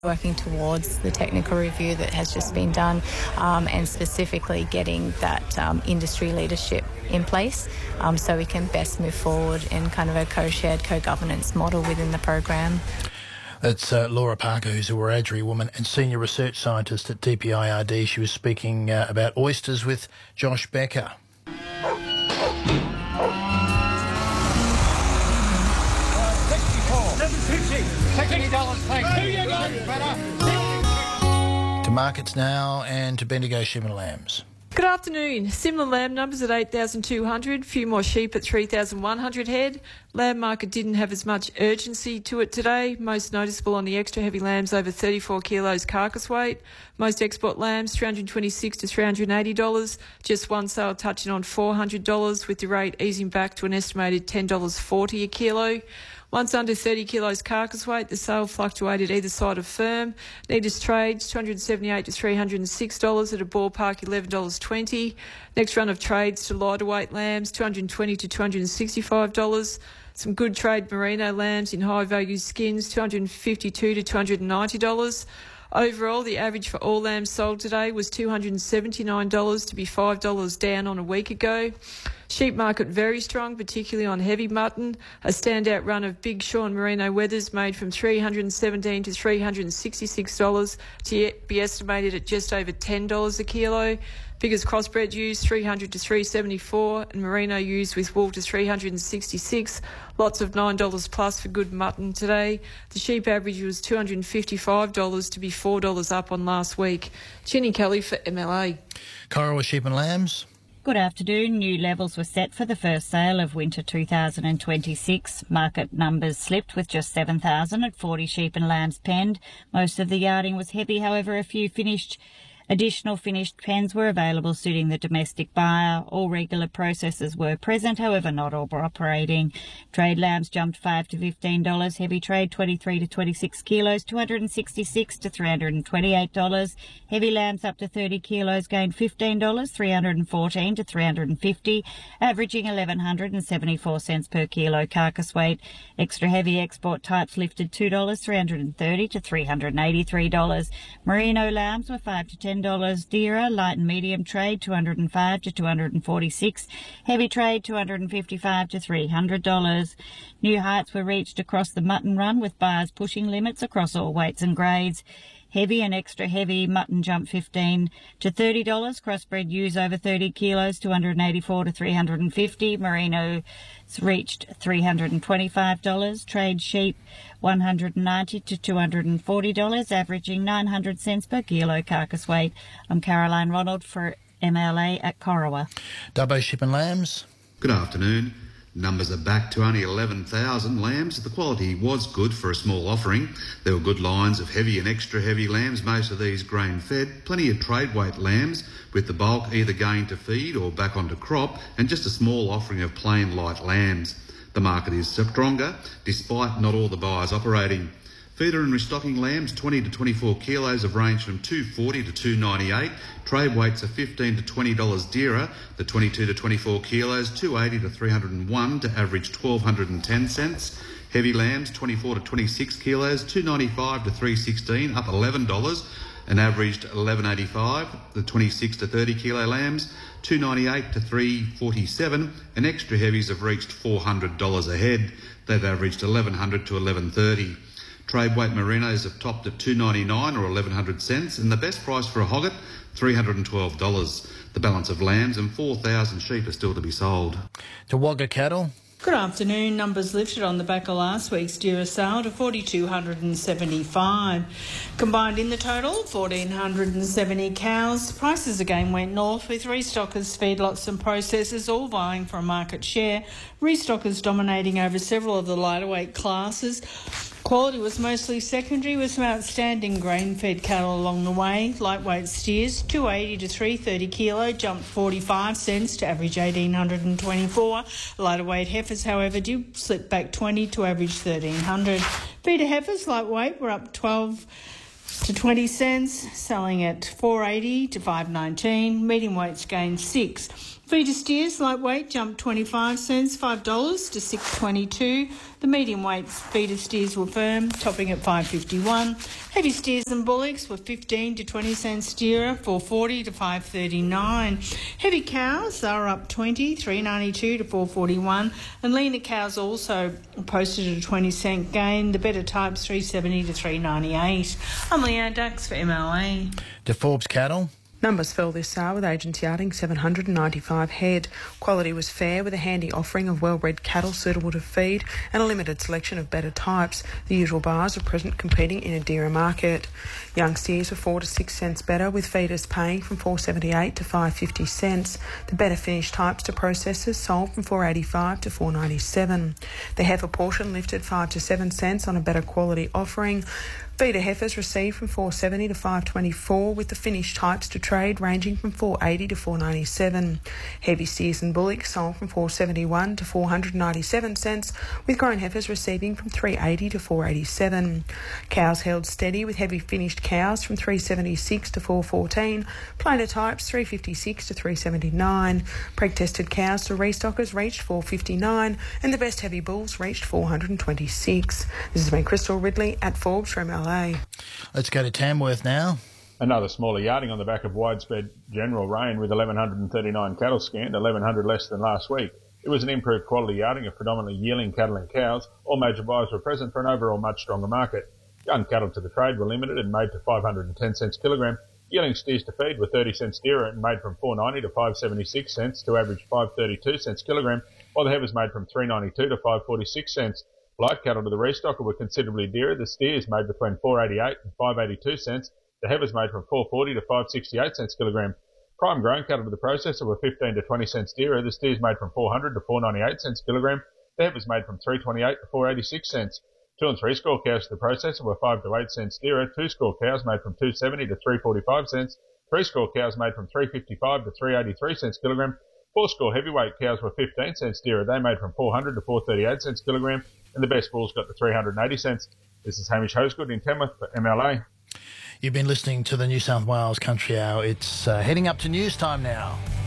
working towards the technical review that has just been done, and specifically getting that industry leadership in place so we can best move forward in kind of a co-shared, co-governance model within the program. That's Laura Parker, who's a Wiradjuri woman and Senior Research Scientist at DPIRD. She was speaking about oysters with Josh Becker. To markets now and to Bendigo sheep and lambs. Good afternoon. Similar lamb numbers at 8,200, few more sheep at 3,100 head. Lamb market didn't have as much urgency to it today, most noticeable on the extra heavy lambs over 34 kilos carcass weight. Most export lambs $326 to $380, just one sale touching on $400 with the rate easing back to an estimated $10.40 a kilo. Once under 30 kilos carcass weight, the sale fluctuated either side of firm. Neatest trades, $278 to $306 at a ballpark $11.20. Next run of trades to lighter weight lambs, $220 to $265. Some good trade merino lambs in high value skins, $252 to $290. Overall, the average for all lambs sold today was $279 to be $5 down on a week ago. Sheep market very strong, particularly on heavy mutton. A standout run of Big Sean Merino Weathers made from $317 to $366 to be estimated at just over $10 a kilo. Biggest crossbred ewes $300 to $374 and merino ewes with wool to $366. Lots of $9 plus for good mutton today. The sheep average was $255 to be $4 up on last week. Chinny Kelly for MLA. Corowa sheep and lambs. Good afternoon. New levels were set for the first sale of winter 2026. Market numbers slipped with just 7,040 sheep and lambs penned. Most of the yarding was heavy, however, a few additional finished pens were available suiting the domestic buyer. All regular processors were present, however not all were operating. Trade lambs jumped $5 to $15. Heavy trade 23 to 26 kilos, $266 to $328. Heavy lambs up to 30 kilos gained $15, $314 to $350, averaging 1,174 cents per kilo carcass weight. Extra heavy export types lifted $2, $330 to $383. Merino lambs were $5 to $10 dearer. Light and medium trade $205 to $246. Heavy trade $255 to $300. New heights were reached across the mutton run, with buyers pushing limits across all weights and grades. Heavy and extra heavy mutton jumped $15 to $30. Crossbred ewes over 30 kilos $284 to $350. Merino reached $325. Trade sheep $190 to $240, averaging 900 cents per kilo carcass weight. I'm Caroline Ronald for MLA at Corowa. Dubbo sheep and lambs. Good afternoon. Numbers are back to only 11,000 lambs. The quality was good for a small offering. There were good lines of heavy and extra heavy lambs, most of these grain-fed. Plenty of trade weight lambs, with the bulk either going to feed or back onto crop, and just a small offering of plain light lambs. The market is stronger, despite not all the buyers operating. Feeder and restocking lambs 20 to 24 kilos have ranged from $240 to $298. Trade weights are $15 to $20 dearer. The 22 to 24 kilos $280 to $301 to average 1,210 cents. Heavy lambs 24 to 26 kilos $295 to $316, up $11 and averaged $11.85. The 26 to 30 kilo lambs $298 to $347, and extra heavies have reached $400 a head. They've averaged $1,100 to $1,130. Trade weight merinos have topped at $299 or 1,100 cents, and the best price for a hogget, $312. The balance of lambs and 4,000 sheep are still to be sold. To Wagga cattle. Good afternoon. Numbers lifted on the back of last week's dearer sale to 4,275. Combined in the total, 1,470 cows. Prices again went north, with restockers, feedlots and processors all vying for a market share. Restockers dominating over several of the lighter weight classes. Quality was mostly secondary, with some outstanding grain-fed cattle along the way. Lightweight steers, $280 to $330 kilo, jumped 45 cents to average $1,824. Lighter weight heifers, however, did slip back 20 to average $1,300. Feeder heifers, lightweight, were up 12 to 20 cents, selling at $480 to $519. Medium weights gained 6. Feeder steers lightweight jumped 25 cents, $5 to $6.22. The medium weight feeder steers were firm, topping at $5.51. Heavy steers and bullocks were 15 to 20 cents dearer, $4.40 to $5.39. Heavy cows are up 20, $3.92 to $4.41. And leaner cows also posted a 20 cent gain. The better types $3.70 to $3.98. I'm Leo Dux for MLA. To Forbes Cattle. Numbers fell this sale with agents yarding 795 head. Quality was fair with a handy offering of well-bred cattle suitable to feed and a limited selection of better types. The usual bars are present competing in a dearer market. Young steers were 4 to 6 cents better, with feeders paying from $4.78 to $5.50 cents. The better finished types to processors sold from $4.85 to $4.97. The heifer portion lifted 5 to 7 cents on a better quality offering. Feeder heifers received from $4.70 to $5.24, with the finished types to trade ranging from $4.80 to $4.97. Heavy steers and bullocks sold from $4.71 to $4.97 cents, with grown heifers receiving from $3.80 to $4.87. Cows held steady, with heavy finished cows from $3.76 to $4.14, plainer types $3.56 to $3.79. Preg-tested cows to restockers reached $4.59, and the best heavy bulls reached $426. This has been Crystal Ridley at Forbes from LA. Let's go to Tamworth now. Another smaller yarding on the back of widespread general rain, with 1,139 cattle scanned, 1,100 less than last week. It was an improved quality yarding of predominantly yearling cattle and cows. All major buyers were present for an overall much stronger market. Young cattle to the trade were limited and made to 510 cents kilogram. Yearling steers to feed were 30 cents dearer and made from $4.90 to $5.76 cents to average 5.32 cents kilogram, while the heifers made from $3.92 to $5.46 cents. Light cattle to the restocker were considerably dearer. The steers made between $4.88 and $5.82 cents. The heifers made from $4.40 to $5.68 cents kilogram. Prime grown cattle to the processor were 15 to 20 cents dearer. The steers made from $400 to $4.98 cents kilogram. The heifers made from $3.28 to $4.86 cents. 2 and 3 score cows to the processor were 5 to 8 cents dearer. 2 score cows made from $2.70 to $3.45 cents. 3 score cows made from $3.55 to $3.83 cents kilogram. 4 score heavyweight cows were 15 cents dearer. They made from $400 to $4.38 cents kilogram. And the best bulls got to 380 cents. This is Hamish Hosegood in Tamworth for MLA. You've been listening to the New South Wales Country Hour. It's heading up to news time now.